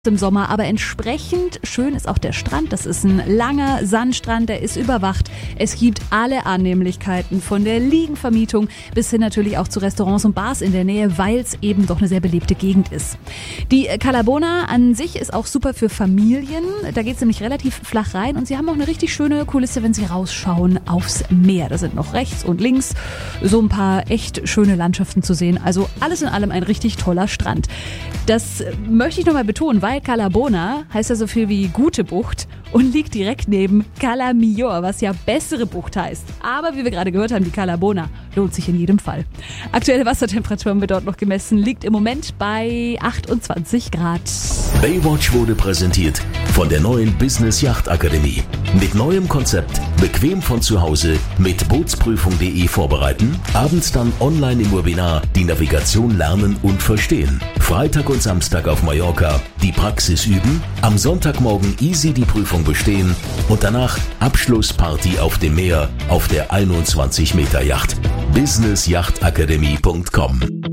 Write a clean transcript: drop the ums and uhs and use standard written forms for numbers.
im Sommer, aber entsprechend schön ist auch der Strand. Das ist ein langer Sandstrand, der ist überwacht. Es gibt alle Annehmlichkeiten von der Liegenvermietung bis hin natürlich auch zu Restaurants und Bars in der Nähe, weil es eben doch eine sehr belebte Gegend ist. Die Cala Bona an sich ist auch super für Familien. Da geht es nämlich relativ flach rein und sie haben auch eine richtig schöne Kulisse, wenn sie rausschauen aufs Meer. Da sind noch rechts und links so ein paar echt schöne Landschaften zu sehen. Also alles in allem ein richtig toller Strand. Das möchte ich nochmal betonen, weil Cala Bona heißt ja so viel wie gute Bucht und liegt direkt neben Cala Millor, was ja bessere Bucht heißt. Aber wie wir gerade gehört haben, die Cala Bona lohnt sich in jedem Fall. Aktuelle Wassertemperaturen wird dort noch gemessen, liegt im Moment bei 28 Grad. Baywatch wurde präsentiert von der neuen Business Yacht Akademie. Mit neuem Konzept, bequem von zu Hause, mit Bootsprüfung.de vorbereiten, abends dann online im Webinar die Navigation lernen und verstehen. Freitag und Samstag auf Mallorca die Praxis üben, am Sonntagmorgen easy die Prüfung bestehen und danach Abschlussparty auf dem Meer auf der 21 Meter Yacht. businessyachtakademie.com